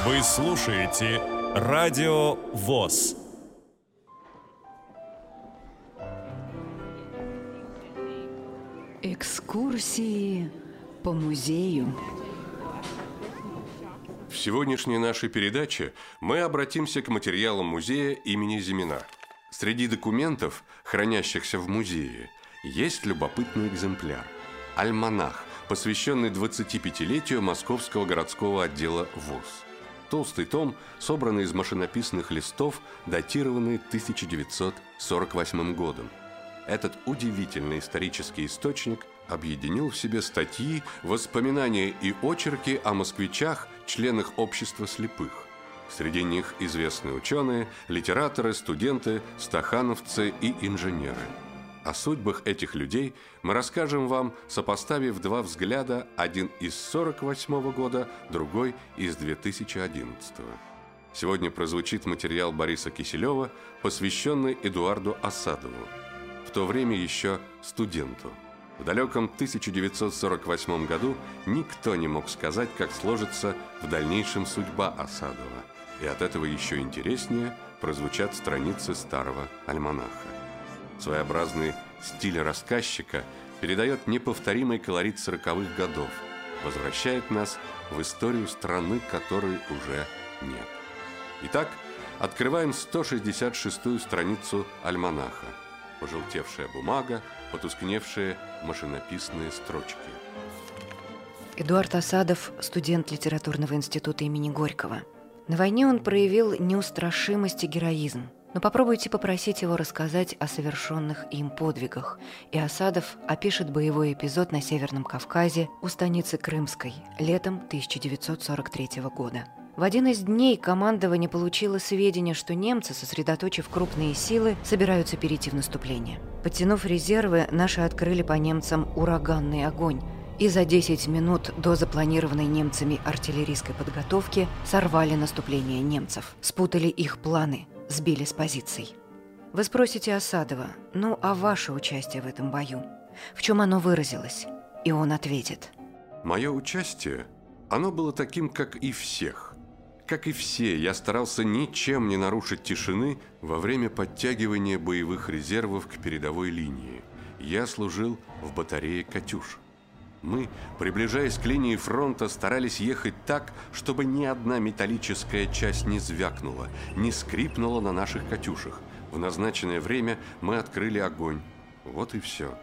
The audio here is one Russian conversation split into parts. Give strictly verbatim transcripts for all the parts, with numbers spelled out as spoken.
Вы слушаете Радио ВОС. Экскурсии по музею. В сегодняшней нашей передаче мы обратимся к материалам музея имени Зимина. Среди документов, хранящихся в музее, есть любопытный экземпляр – альманах, посвященный двадцатипятилетию Московского городского отдела ВОС. Толстый том, собранный из машинописных листов, датированный тысяча девятьсот сорок восьмым годом. Этот удивительный исторический источник объединил в себе статьи, воспоминания и очерки о москвичах, членах общества слепых. Среди них известные ученые, литераторы, студенты, стахановцы и инженеры. О судьбах этих людей мы расскажем вам, сопоставив два взгляда, один из сорок восьмого года, другой из две тысячи одиннадцатого. Сегодня прозвучит материал Бориса Киселева, посвященный Эдуарду Асадову, в то время еще студенту. В далеком тысяча девятьсот сорок восьмом году никто не мог сказать, как сложится в дальнейшем судьба Асадова. И от этого еще интереснее прозвучат страницы старого альманаха. Своеобразный стиль рассказчика передает неповторимый колорит сороковых годов, возвращает нас в историю страны, которой уже нет. Итак, открываем сто шестьдесят шестую страницу альманаха. Пожелтевшая бумага, потускневшие машинописные строчки. Эдуард Асадов – студент литературного института имени Горького. На войне он проявил неустрашимость и героизм. Но попробуйте попросить его рассказать о совершенных им подвигах, и Асадов опишет боевой эпизод на Северном Кавказе у станицы Крымской летом тысяча девятьсот сорок третьего года. В один из дней командование получило сведения, что немцы, сосредоточив крупные силы, собираются перейти в наступление. Подтянув резервы, наши открыли по немцам ураганный огонь, и за десять минут до запланированной немцами артиллерийской подготовки сорвали наступление немцев, спутали их планы, сбили с позиций. Вы спросите Асадова, ну а ваше участие в этом бою? В чем оно выразилось? И он ответит. Мое участие, оно было таким, как и всех. Как и все, я старался ничем не нарушить тишины во время подтягивания боевых резервов к передовой линии. Я служил в батарее «Катюш». Мы, приближаясь к линии фронта, старались ехать так, чтобы ни одна металлическая часть не звякнула, не скрипнула на наших «Катюшах». В назначенное время мы открыли огонь. Вот и все.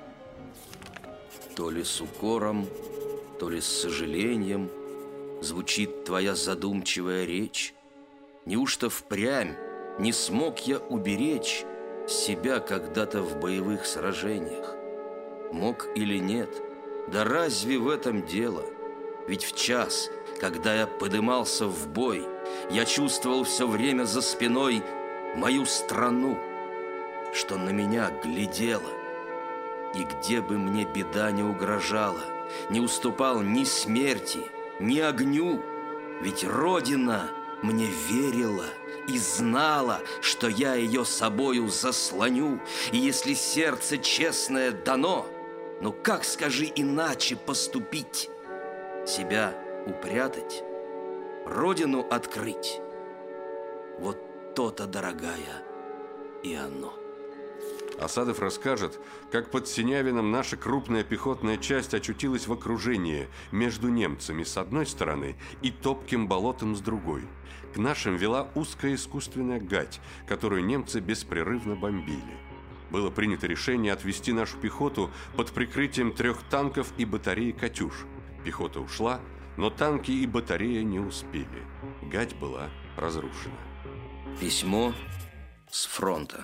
То ли с укором, то ли с сожалением звучит твоя задумчивая речь. Неужто впрямь не смог я уберечь себя когда-то в боевых сражениях? Мог или нет? Да разве в этом дело? Ведь в час, когда я подымался в бой, я чувствовал все время за спиной мою страну, что на меня глядела. И где бы мне беда не угрожала, не уступал ни смерти, ни огню, ведь Родина мне верила и знала, что я ее собою заслоню. И если сердце честное дано, ну как, скажи, иначе поступить? Себя упрятать, Родину открыть? Вот то-то, дорогая, и оно. Асадов расскажет, как под Синявином наша крупная пехотная часть очутилась в окружении между немцами с одной стороны и топким болотом с другой. К нашим вела узкая искусственная гать, которую немцы беспрерывно бомбили. Было принято решение отвести нашу пехоту под прикрытием трех танков и батареи «Катюш». Пехота ушла, но танки и батарея не успели. Гать была разрушена. Письмо с фронта.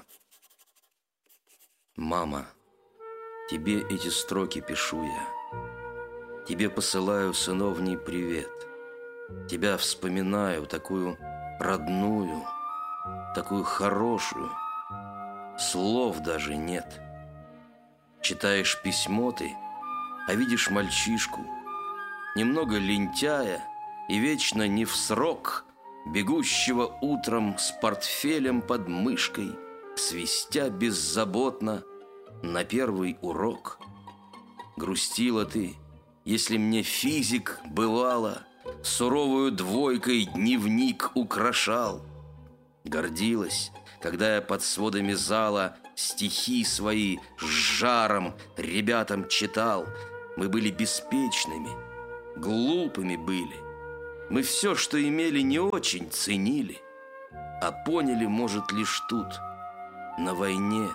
Мама, тебе эти строки пишу я. Тебе посылаю сыновний привет. Тебя вспоминаю, такую родную, такую хорошую. Слов даже нет. Читаешь письмо ты, а видишь мальчишку, немного лентяя и вечно не в срок, бегущего утром с портфелем под мышкой, свистя беззаботно на первый урок. Грустила ты, если мне физик, бывало, суровую двойкой дневник украшал. Гордилась, когда я под сводами зала стихи свои с жаром ребятам читал. Мы были беспечными, глупыми были. Мы все, что имели, не очень ценили, а поняли, может, лишь тут, на войне.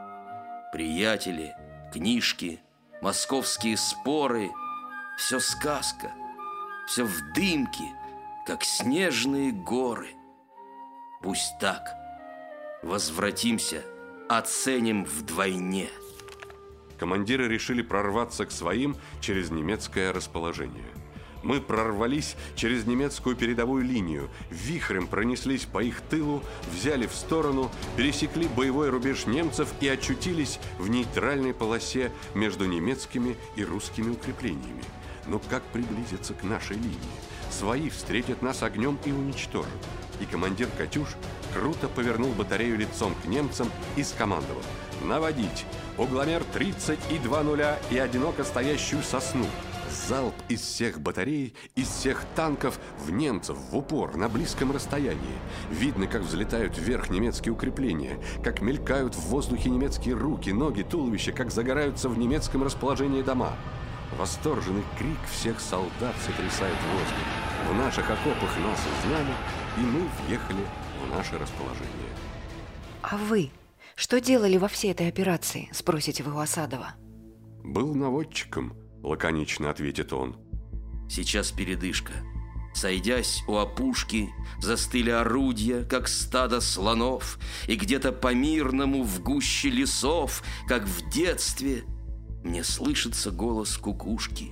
Приятели, книжки, московские споры — все сказка, все в дымке, как снежные горы. Пусть так, возвратимся, оценим вдвойне. Командиры решили прорваться к своим через немецкое расположение. Мы прорвались через немецкую передовую линию, вихрем пронеслись по их тылу, взяли в сторону, пересекли боевой рубеж немцев и очутились в нейтральной полосе между немецкими и русскими укреплениями. Но как приблизиться к нашей линии? Свои встретят нас огнем и уничтожат. И командир «Катюш» круто повернул батарею лицом к немцам и скомандовал: «Наводить! Угломер тридцать и два нуля и одиноко стоящую сосну!» Залп из всех батарей, из всех танков в немцев в упор, на близком расстоянии. Видно, как взлетают вверх немецкие укрепления, как мелькают в воздухе немецкие руки, ноги, туловища, как загораются в немецком расположении дома. Восторженный крик всех солдат сотрясает воздух. В наших окопах нас узнали, и мы въехали в наше расположение. А вы что делали во всей этой операции, спросите вы у Асадова? Был наводчиком, лаконично ответит он. Сейчас передышка. Сойдясь у опушки, застыли орудия, как стадо слонов, и где-то по-мирному в гуще лесов, как в детстве, мне слышится голос кукушки.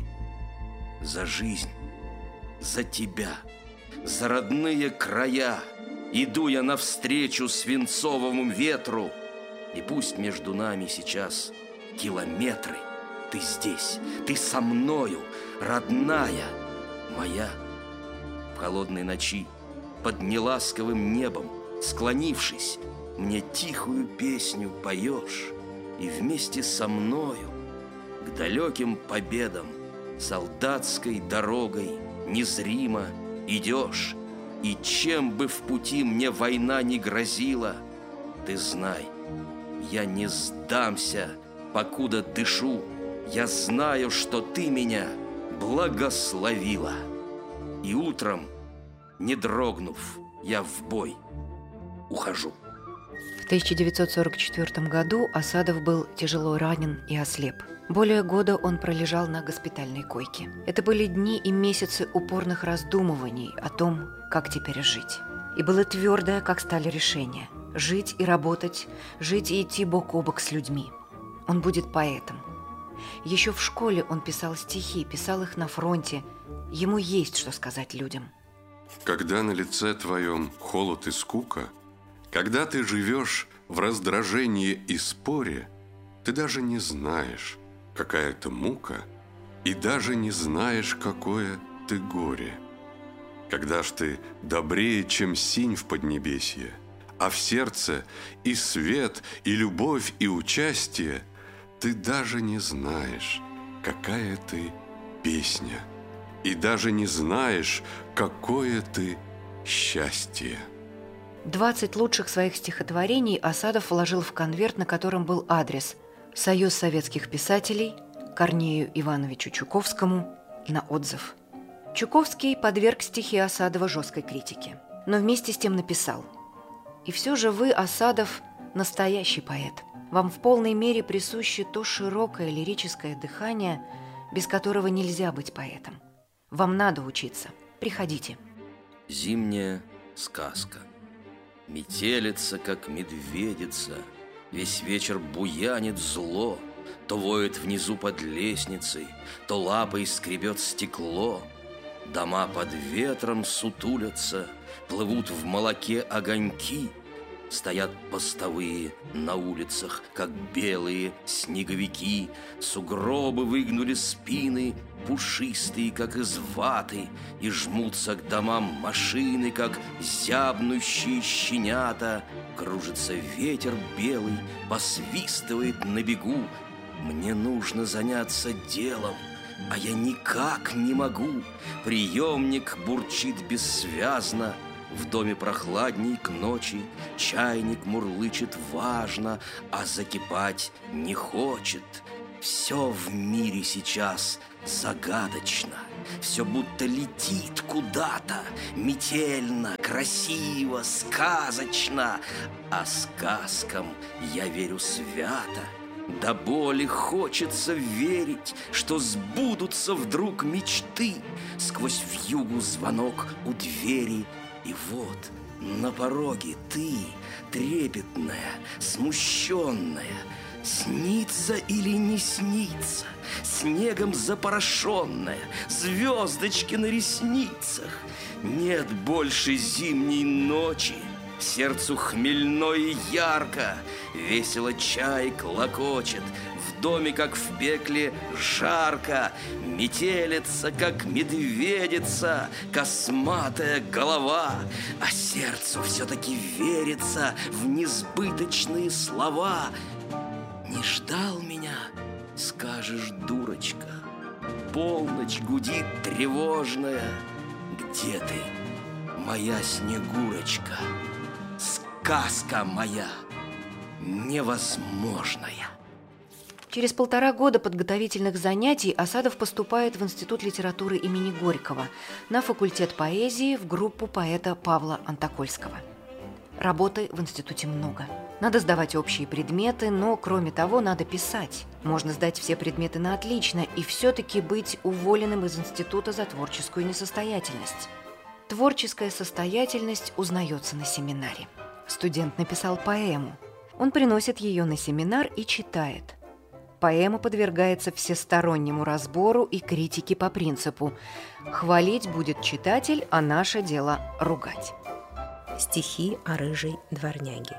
За жизнь, за тебя, за родные края иду я навстречу свинцовому ветру, и пусть между нами сейчас километры. Ты здесь, ты со мною, родная моя. В холодной ночи, под неласковым небом, склонившись, мне тихую песню поешь, и вместе со мною к далеким победам солдатской дорогой незримо идешь. И чем бы в пути мне война не грозила, ты знай, я не сдамся, покуда дышу. Я знаю, что ты меня благословила. И утром, не дрогнув, я в бой ухожу. В тысяча девятьсот сорок четвёртом году Асадов был тяжело ранен и ослеп. Более года он пролежал на госпитальной койке. Это были дни и месяцы упорных раздумываний о том, как теперь жить. И было твердое, как стали, решение – жить и работать, жить и идти бок о бок с людьми. Он будет поэтом. Еще в школе он писал стихи, писал их на фронте. Ему есть что сказать людям. Когда на лице твоем холод и скука, когда ты живешь в раздражении и споре, ты даже не знаешь, какая это мука, и даже не знаешь, какое ты горе. Когда ж ты добрее, чем синь в поднебесье, а в сердце и свет, и любовь, и участие, ты даже не знаешь, какая ты песня, и даже не знаешь, какое ты счастье. двадцать лучших своих стихотворений Асадов вложил в конверт, на котором был адрес «Союз советских писателей, Корнею Ивановичу Чуковскому, на отзыв». Чуковский подверг стихи Асадова жесткой критике, но вместе с тем написал: «И все же вы, Асадов, настоящий поэт. Вам в полной мере присуще то широкое лирическое дыхание, без которого нельзя быть поэтом. Вам надо учиться. Приходите». Зимняя сказка. Метелица, как медведица, весь вечер буянит зло, то воет внизу под лестницей, то лапой скребет стекло. Дома под ветром сутулятся, плывут в молоке огоньки. Стоят постовые на улицах, как белые снеговики. Сугробы выгнули спины, пушистые, как из ваты, и жмутся к домам машины, как зябнущие щенята. Кружится ветер белый, посвистывает на бегу. Мне нужно заняться делом, а я никак не могу. Приемник бурчит бессвязно, в доме прохладней к ночи, чайник мурлычет важно, а закипать не хочет. Все в мире сейчас загадочно, все будто летит куда-то, метельно, красиво, сказочно. А сказкам я верю свято. До боли хочется верить, что сбудутся вдруг мечты. Сквозь вьюгу звонок у двери, и вот на пороге ты, трепетная, смущенная. Снится или не снится, снегом запорошенная, звездочки на ресницах. Нет больше зимней ночи, сердцу хмельно и ярко, весело чай клокочет, в доме, как в пекле, жарко, метелица, как медведица, косматая голова, а сердцу все-таки верится в несбыточные слова. Не ждал меня, скажешь, дурочка, полночь гудит тревожная. Где ты, моя Снегурочка, сказка моя невозможная? Через полтора года подготовительных занятий Асадов поступает в Институт литературы имени Горького на факультет поэзии в группу поэта Павла Антокольского. Работы в институте много. Надо сдавать общие предметы, но, кроме того, надо писать. Можно сдать все предметы на отлично и все-таки быть уволенным из института за творческую несостоятельность. Творческая состоятельность узнается на семинаре. Студент написал поэму. Он приносит ее на семинар и читает. Поэма подвергается всестороннему разбору и критике по принципу «хвалить будет читатель, а наше дело ругать». Стихи о рыжей дворняге.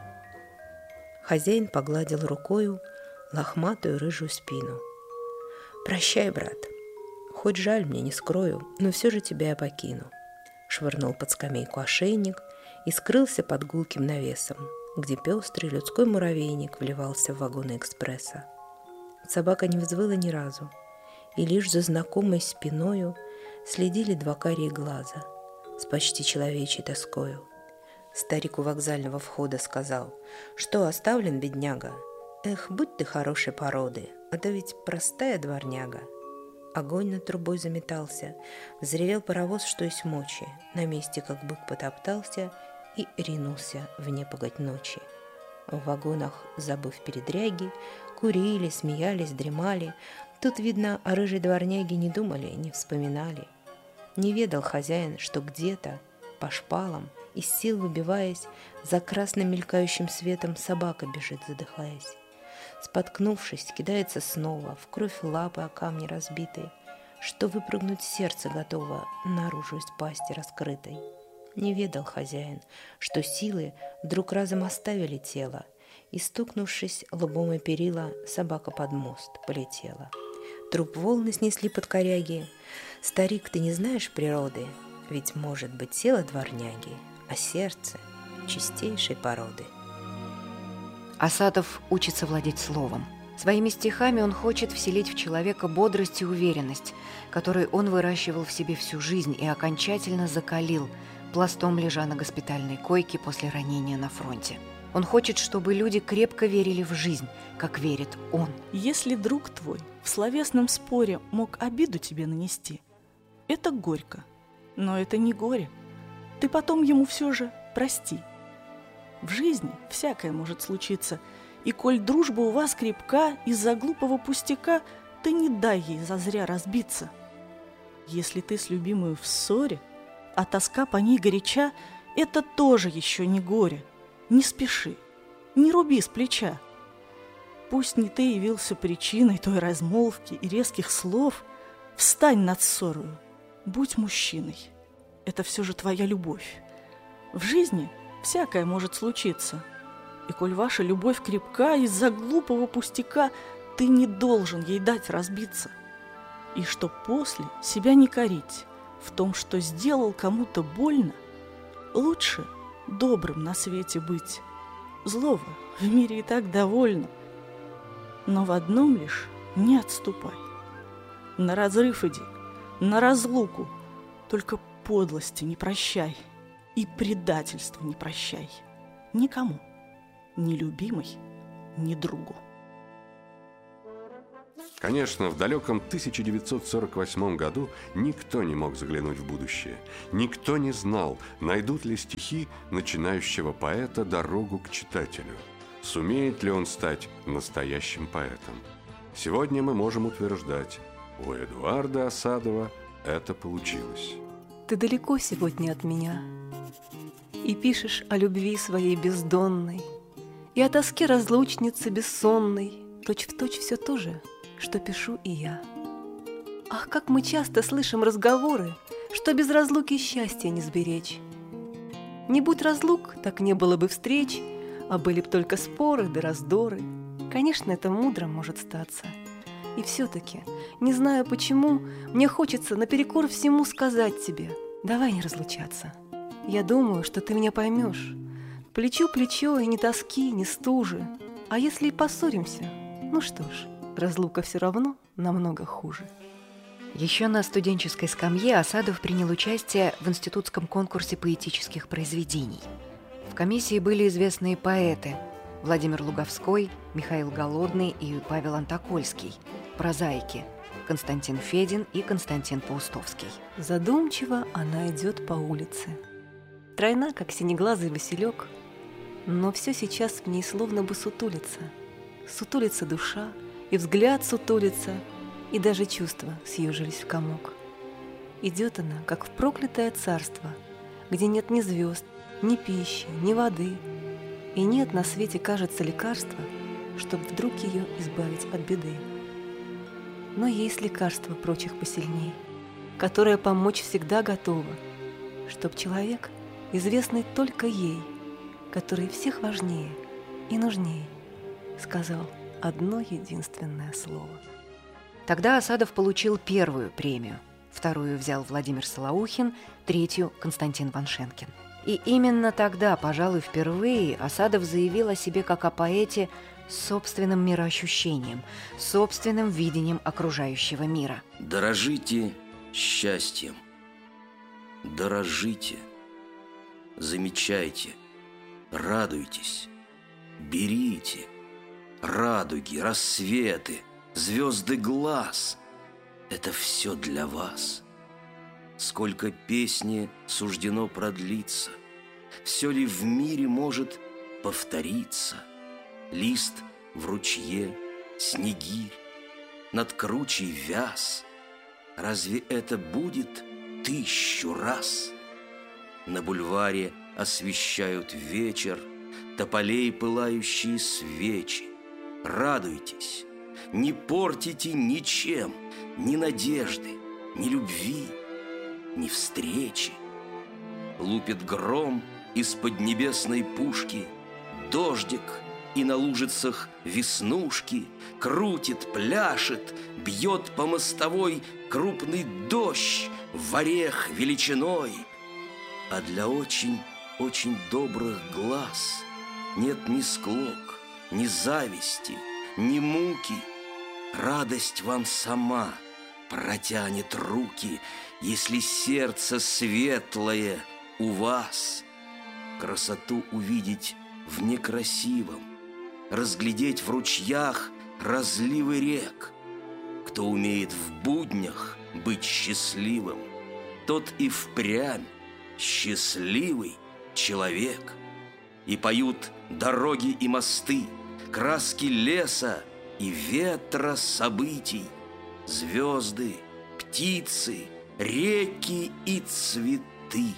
Хозяин погладил рукою лохматую рыжую спину. «Прощай, брат, хоть жаль мне, не скрою, но все же тебя я покину». Швырнул под скамейку ошейник и скрылся под гулким навесом, где пестрый людской муравейник вливался в вагоны экспресса. Собака не взвыла ни разу, и лишь за знакомой спиною следили два карие глаза с почти человечьей тоскою. Старик у вокзального входа сказал: «Что, оставлен, бедняга? Эх, будь ты хорошей породы, а то ведь простая дворняга». Огонь над трубой заметался, взревел паровоз, что есть мочи, на месте, как бык, потоптался и ринулся в непогодь ночи. В вагонах, забыв передряги, курили, смеялись, дремали. Тут, видно, о рыжей дворняге не думали, не вспоминали. Не ведал хозяин, что где-то по шпалам, из сил выбиваясь, за красным мелькающим светом собака бежит, задыхаясь. Споткнувшись, кидается снова, в кровь лапы о камни разбитые, что выпрыгнуть сердце готово наружу из пасти раскрытой. Не ведал хозяин, что силы вдруг разом оставили тело, и, стукнувшись лбом о перила, собака под мост полетела. Труп волны снесли под коряги. Старик, ты не знаешь природы, ведь может быть тело дворняги, а сердце чистейшей породы. Асадов учится владеть словом. Своими стихами он хочет вселить в человека бодрость и уверенность, которые он выращивал в себе всю жизнь и окончательно закалил, пластом лежа на госпитальной койке после ранения на фронте. Он хочет, чтобы люди крепко верили в жизнь, как верит он. Если друг твой в словесном споре мог обиду тебе нанести, это горько, но это не горе. Ты потом ему все же прости. В жизни всякое может случиться, и коль дружба у вас крепка, из-за глупого пустяка ты не дай ей зазря разбиться. Если ты с любимой в ссоре, а тоска по ней горяча, это тоже еще не горе. Не спеши, не руби с плеча. Пусть не ты явился причиной той размолвки и резких слов, встань над ссорою, будь мужчиной. Это все же твоя любовь. В жизни всякое может случиться. И коль ваша любовь крепка, из-за глупого пустяка ты не должен ей дать разбиться. И чтоб после себя не корить в том, что сделал кому-то больно, лучше добрым на свете быть. Злого в мире и так довольно. Но в одном лишь не отступай. На разрыв иди, на разлуку. Только подлости не прощай и предательства не прощай. Никому, ни любимой, ни другу. Конечно, в далеком тысяча девятьсот сорок восьмом году никто не мог заглянуть в будущее. Никто не знал, найдут ли стихи начинающего поэта дорогу к читателю. Сумеет ли он стать настоящим поэтом? Сегодня мы можем утверждать, у Эдуарда Асадова это получилось. Ты далеко сегодня от меня, и пишешь о любви своей бездонной, и о тоске разлучницы бессонной, точь-в-точь все то же, что пишу и я. Ах, как мы часто слышим разговоры, что без разлуки счастья не сберечь. Не будь разлук, так не было бы встреч, а были б только споры да раздоры. Конечно, это мудро может статься. И все-таки, не знаю почему, мне хочется наперекор всему сказать тебе: давай не разлучаться. Я думаю, что ты меня поймешь. Плечу плечо, и ни тоски, ни стужи. А если и поссоримся, ну что ж, разлука все равно намного хуже. Еще на студенческой скамье Асадов принял участие в институтском конкурсе поэтических произведений. В комиссии были известные поэты Владимир Луговской, Михаил Голодный и Павел Антокольский, прозаики Константин Федин и Константин Паустовский. Задумчиво она идет по улице, тройна, как синеглазый василек, но все сейчас в ней словно бы сутулится. Сутулится душа, и взгляд сутулится, и даже чувства съежились в комок. Идет она, как в проклятое царство, где нет ни звезд, ни пищи, ни воды, и нет на свете, кажется, лекарства, чтобы вдруг ее избавить от беды. Но есть лекарство прочих посильней, которое помочь всегда готово, чтоб человек, известный только ей, который всех важнее и нужнее, сказал одно единственное слово. Тогда Асадов получил первую премию, вторую взял Владимир Солоухин, третью – Константин Ваншенкин. И именно тогда, пожалуй, впервые Асадов заявил о себе как о поэте с собственным мироощущением, собственным видением окружающего мира. Дорожите счастьем, дорожите, замечайте, радуйтесь, берите радуги, рассветы, звезды глаз. Это все для вас. Сколько песни суждено продлиться, все ли в мире может повториться? Лист в ручье, снегирь, над кручей вяз. Разве это будет тысячу раз? На бульваре освещают вечер тополей пылающие свечи. Радуйтесь, не портите ничем ни надежды, ни любви, ни встречи. Лупит гром из поднебесной пушки, дождик, и на лужицах веснушки, крутит, пляшет, бьет по мостовой крупный дождь в орех величиной. А для очень-очень добрых глаз нет ни склок, ни зависти, ни муки. Радость вам сама протянет руки, если сердце светлое у вас. Красоту увидеть в некрасивом, разглядеть в ручьях разливы рек. Кто умеет в буднях быть счастливым, тот и впрямь счастливый человек. И поют дороги и мосты, краски леса и ветра событий, звезды, птицы, реки и цветы.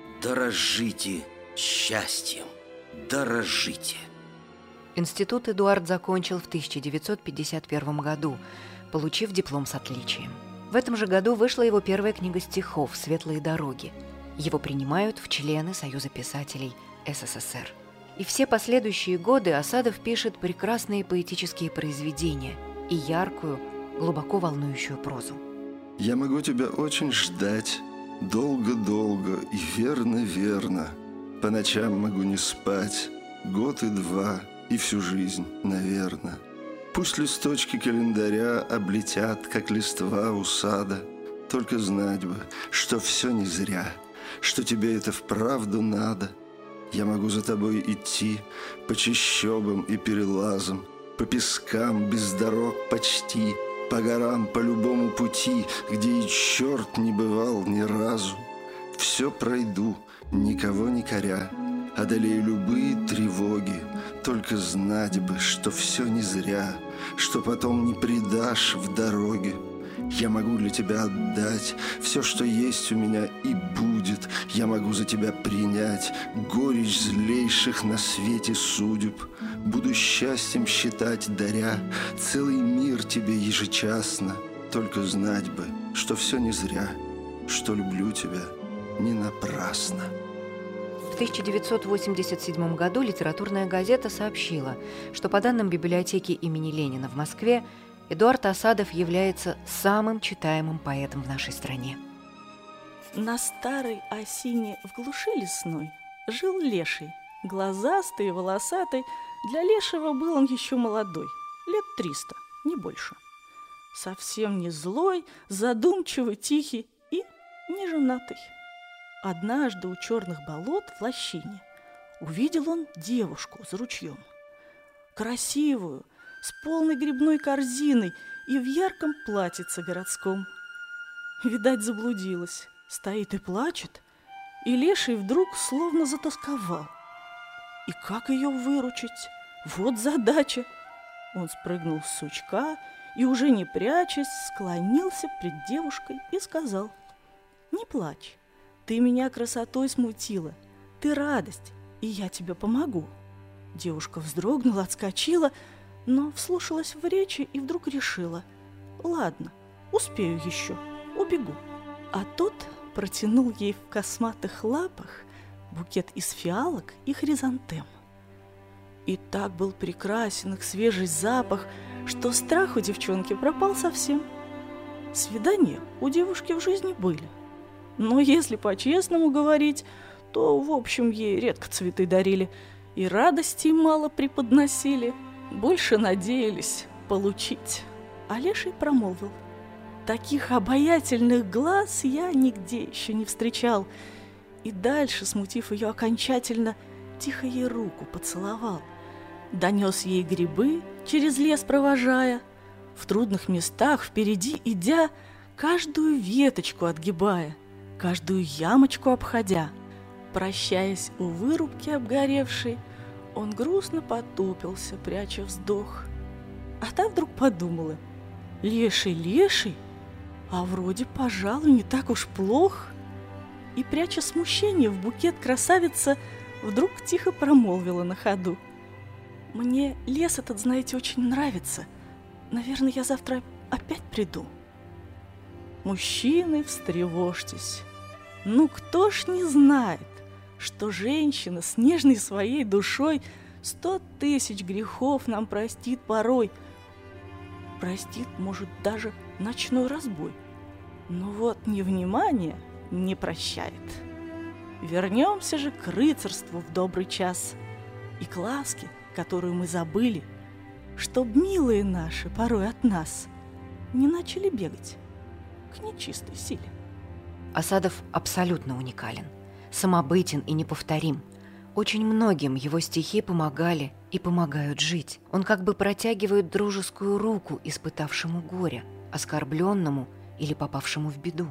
Дорожите счастьем, дорожите. Институт Эдуард закончил в тысяча девятьсот пятьдесят первом году, получив диплом с отличием. В этом же году вышла его первая книга стихов «Светлые дороги». Его принимают в члены Союза писателей СССР. И все последующие годы Асадов пишет прекрасные поэтические произведения и яркую, глубоко волнующую прозу. Я могу тебя очень ждать, долго-долго и верно-верно. По ночам могу не спать, год и два, и всю жизнь, наверно. Пусть листочки календаря облетят, как листва у сада. Только знать бы, что все не зря, что тебе это вправду надо. Я могу за тобой идти по чащобам и перелазам, по пескам без дорог почти, по горам, по любому пути, где и черт не бывал ни разу. Все пройду, никого не коря, одолею любые тревоги. Только знать бы, что все не зря, что потом не предашь в дороге. Я могу для тебя отдать все, что есть у меня и будет. Я могу за тебя принять горечь злейших на свете судеб. Буду счастьем считать, даря целый мир тебе ежечасно. Только знать бы, что все не зря, что люблю тебя не напрасно. В тысяча девятьсот восемьдесят седьмом году литературная газета сообщила, что по данным библиотеки имени Ленина в Москве Эдуард Асадов является самым читаемым поэтом в нашей стране. На старой осине в глуши лесной жил леший, глазастый и волосатый. Для лешего был он еще молодой, лет триста, не больше. Совсем не злой, задумчивый, тихий и не женатый. Однажды у черных болот в лощине увидел он девушку за ручьем. Красивую, с полной грибной корзиной и в ярком платьице городском. Видать, заблудилась, стоит и плачет, и леший вдруг словно затосковал. И как ее выручить? Вот задача! Он спрыгнул с сучка и, уже не прячась, склонился пред девушкой и сказал: «Не плачь, ты меня красотой смутила, ты радость, и я тебе помогу». Девушка вздрогнула, отскочила, но вслушалась в речи и вдруг решила: «Ладно, успею еще, убегу». А тот протянул ей в косматых лапах букет из фиалок и хризантем. И так был прекрасен их свежий запах, что страх у девчонки пропал совсем. Свидания у девушки в жизни были, но если по-честному говорить, то, в общем, ей редко цветы дарили и радости мало преподносили. Больше надеялись получить. А леший промолвил: «Таких обаятельных глаз я нигде еще не встречал». И дальше, смутив ее окончательно, тихо ей руку поцеловал. Донес ей грибы, через лес провожая, в трудных местах впереди идя, каждую веточку отгибая, каждую ямочку обходя. Прощаясь у вырубки обгоревшей, он грустно потупился, пряча вздох. А та вдруг подумала: «Леший, леший, а вроде, пожалуй, не так уж плох». И, пряча смущение в букет, красавица вдруг тихо промолвила на ходу: «Мне лес этот, знаете, очень нравится. Наверное, я завтра опять приду». Мужчины, встревожьтесь. Ну, кто ж не знает, что женщина с нежной своей душой сто тысяч грехов нам простит порой. Простит, может, даже ночной разбой. Но вот невнимание не прощает. Вернемся же к рыцарству в добрый час и к ласке, которую мы забыли, чтоб милые наши порой от нас не начали бегать к нечистой силе. Асадов абсолютно уникален, самобытен и неповторим. Очень многим его стихи помогали и помогают жить. Он как бы протягивает дружескую руку испытавшему горе, оскорбленному или попавшему в беду.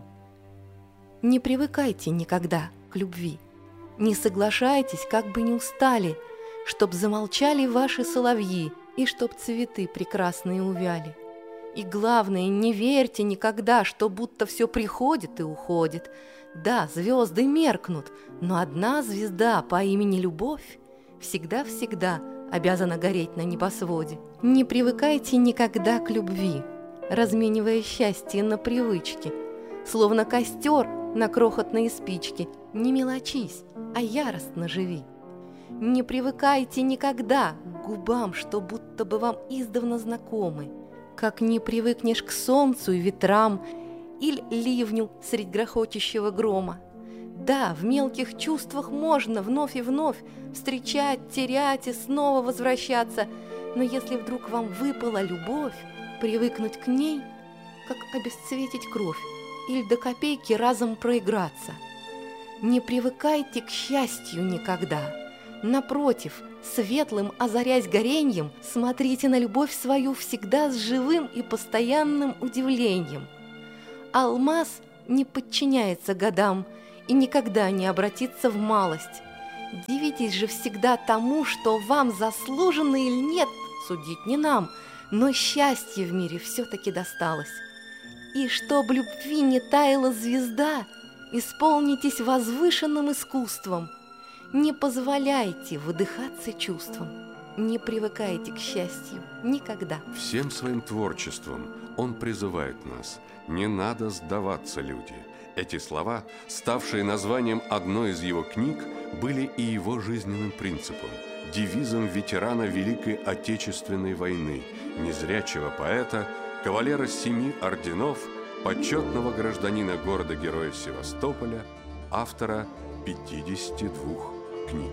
Не привыкайте никогда к любви, не соглашайтесь, как бы не устали, чтоб замолчали ваши соловьи и чтоб цветы прекрасные увяли. И главное, не верьте никогда, что будто все приходит и уходит. Да, звезды меркнут, но одна звезда по имени Любовь всегда-всегда обязана гореть на небосводе. Не привыкайте никогда к любви, разменивая счастье на привычки, словно костер на крохотные спички. Не мелочись, а яростно живи. Не привыкайте никогда к губам, что будто бы вам издавна знакомы, как не привыкнешь к солнцу и ветрам или ливню средь грохочущего грома. Да, в мелких чувствах можно вновь и вновь встречать, терять и снова возвращаться. Но если вдруг вам выпала любовь, привыкнуть к ней, как обесцветить кровь, или до копейки разом проиграться. Не привыкайте к счастью никогда. Напротив, светлым озарясь гореньем, смотрите на любовь свою всегда с живым и постоянным удивлением. Алмаз не подчиняется годам и никогда не обратится в малость. Дивитесь же всегда тому, что вам заслуженно или нет, судить не нам, но счастье в мире все-таки досталось. И чтоб любви не таяла звезда, исполнитесь возвышенным искусством. Не позволяйте выдыхаться чувствам, не привыкайте к счастью никогда. Всем своим творчеством он призывает нас: не надо сдаваться, люди. Эти слова, ставшие названием одной из его книг, были и его жизненным принципом, девизом ветерана Великой Отечественной войны, незрячего поэта, кавалера семи орденов, почетного гражданина города-героя Севастополя, автора пятидесяти двух книг.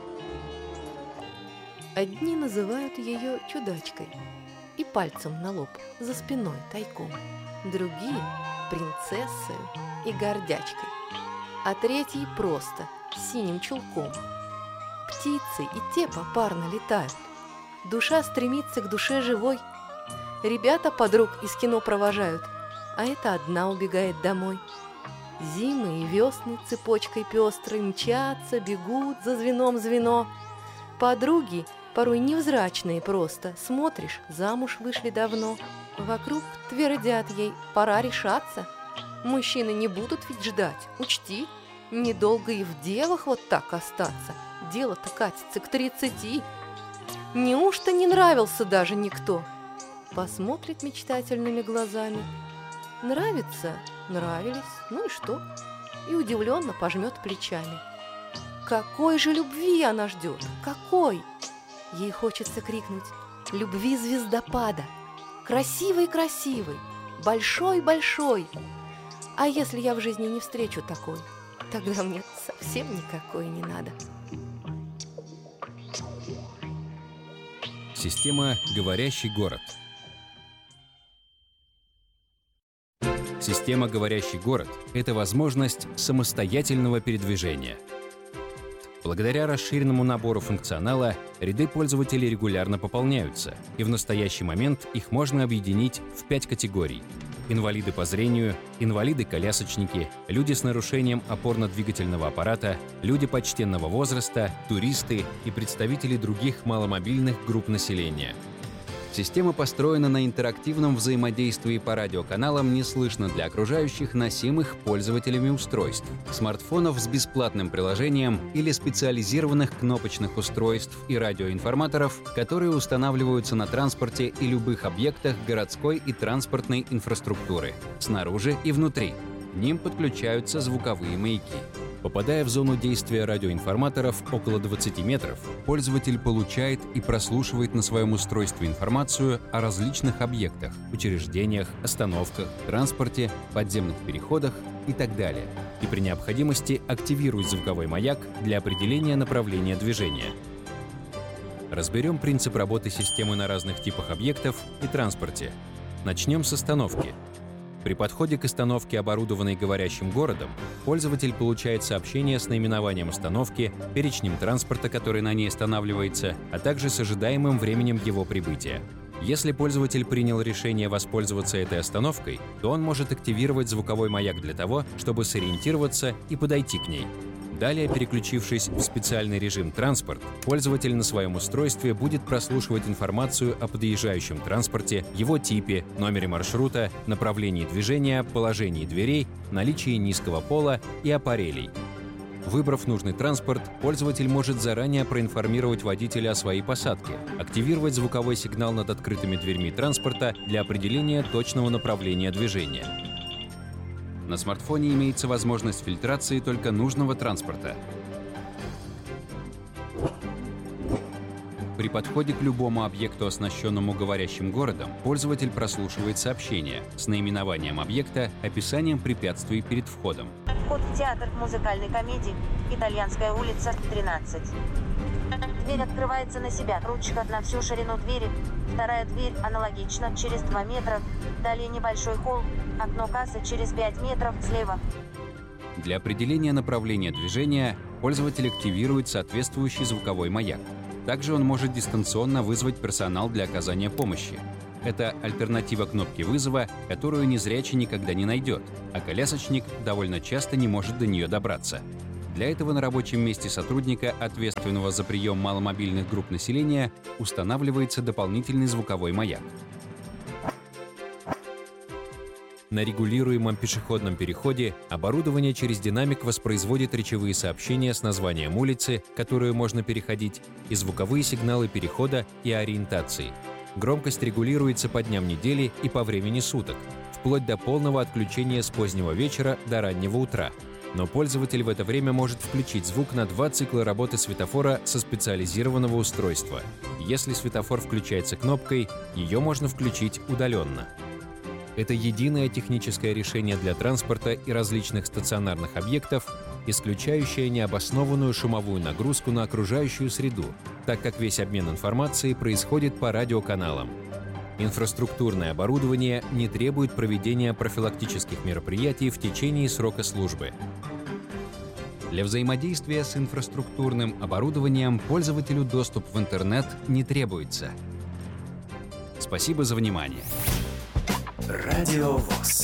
Одни называют ее чудачкой и пальцем на лоб за спиной тайком, другие – принцессой и гордячкой, а третьи просто синим чулком. Птицы и те попарно летают, душа стремится к душе живой. Ребята подруг из кино провожают, а эта одна убегает домой. Зимы и весны цепочкой пестрой мчатся, бегут за звеном звено. Подруги, порой невзрачные просто, смотришь, замуж вышли давно. Вокруг твердят ей: пора решаться. Мужчины не будут ведь ждать, учти, недолго и в девах вот так остаться. Дело-то катится к тридцати. Неужто не нравился даже никто? Посмотрит мечтательными глазами. Нравится? Нравились. Ну и что? И удивленно пожмет плечами. Какой же любви она ждет? Какой? Ей хочется крикнуть: любви звездопада, красивый-красивый, большой-большой. А если я в жизни не встречу такой, тогда мне совсем никакой не надо. Система «Говорящий город». Система «Говорящий город» — это возможность самостоятельного передвижения. Благодаря расширенному набору функционала ряды пользователей регулярно пополняются, и в настоящий момент их можно объединить в пять категорий: инвалиды по зрению, инвалиды-колясочники, люди с нарушением опорно-двигательного аппарата, люди почтенного возраста, туристы и представители других маломобильных групп населения. Система построена на интерактивном взаимодействии по радиоканалам не слышно для окружающих, носимых пользователями устройств, смартфонов с бесплатным приложением или специализированных кнопочных устройств и радиоинформаторов, которые устанавливаются на транспорте и любых объектах городской и транспортной инфраструктуры, снаружи и внутри. К ним подключаются звуковые маяки. Попадая в зону действия радиоинформаторов около двадцати метров, пользователь получает и прослушивает на своем устройстве информацию о различных объектах, учреждениях, остановках, транспорте, подземных переходах и так далее. И при необходимости активирует звуковой маяк для определения направления движения. Разберем принцип работы системы на разных типах объектов и транспорте. Начнем с остановки. При подходе к остановке, оборудованной говорящим городом, пользователь получает сообщение с наименованием остановки, перечнем транспорта, который на ней останавливается, а также с ожидаемым временем его прибытия. Если пользователь принял решение воспользоваться этой остановкой, то он может активировать звуковой маяк для того, чтобы сориентироваться и подойти к ней. Далее, переключившись в специальный режим «Транспорт», пользователь на своем устройстве будет прослушивать информацию о подъезжающем транспорте, его типе, номере маршрута, направлении движения, положении дверей, наличии низкого пола и аппарелей. Выбрав нужный транспорт, пользователь может заранее проинформировать водителя о своей посадке, активировать звуковой сигнал над открытыми дверьми транспорта для определения точного направления движения. На смартфоне имеется возможность фильтрации только нужного транспорта. При подходе к любому объекту, оснащенному говорящим городом, пользователь прослушивает сообщение с наименованием объекта, описанием препятствий перед входом. Вход в театр музыкальной комедии «Итальянская улица, тринадцать». Дверь открывается на себя. Ручка на всю ширину двери. Вторая дверь аналогично, через два метра. Далее небольшой холл. Окно кассы через пять метров слева. Для определения направления движения пользователь активирует соответствующий звуковой маяк. Также он может дистанционно вызвать персонал для оказания помощи. Это альтернатива кнопки вызова, которую незрячий никогда не найдет, а колясочник довольно часто не может до нее добраться. Для этого на рабочем месте сотрудника, ответственного за прием маломобильных групп населения, устанавливается дополнительный звуковой маяк. На регулируемом пешеходном переходе оборудование через динамик воспроизводит речевые сообщения с названием улицы, которую можно переходить, и звуковые сигналы перехода и ориентации. Громкость регулируется по дням недели и по времени суток, вплоть до полного отключения с позднего вечера до раннего утра. Но пользователь в это время может включить звук на два цикла работы светофора со специализированного устройства. Если светофор включается кнопкой, ее можно включить удаленно. Это единое техническое решение для транспорта и различных стационарных объектов, исключающее необоснованную шумовую нагрузку на окружающую среду, так как весь обмен информацией происходит по радиоканалам. Инфраструктурное оборудование не требует проведения профилактических мероприятий в течение срока службы. Для взаимодействия с инфраструктурным оборудованием пользователю доступ в интернет не требуется. Спасибо за внимание. Радио ВОС.